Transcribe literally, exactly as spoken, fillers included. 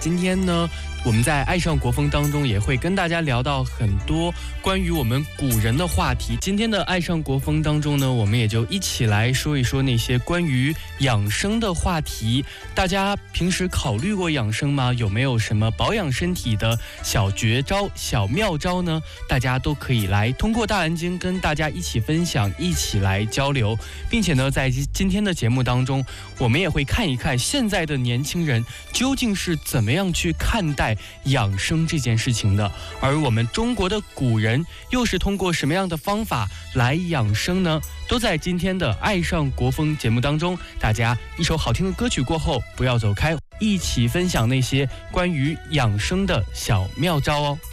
今天呢，我们在爱上国风当中也会跟大家聊到很多关于我们古人的话题。今天的爱上国风当中呢，我们也就一起来说一说那些关于养生的话题。大家平时考虑过养生吗？有没有什么保养身体的小绝招、小妙招呢？大家都可以来通过大蓝鲸跟大家一起分享，一起来交流，并且呢，在今天的节目当中，我们也会看一看现在的年轻人究竟是怎么样去看待养生这件事情的，而我们中国的古人又是通过什么样的方法来养生呢？都在今天的爱上国风节目当中。大家一首好听的歌曲过后不要走开，一起分享那些关于养生的小妙招哦。